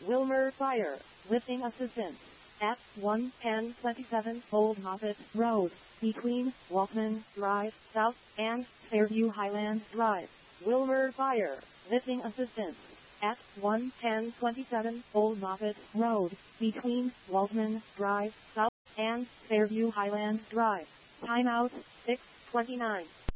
Wilmer Fire, lifting assistance. At 11027 Old Moffett Road, between Walkman Drive South and Fairview Highland Drive. Wilmer Fire, lifting assistance. At 11027 Old Moffett Road, between Walkman Drive South and Fairview Highland Drive. Timeout 6:29.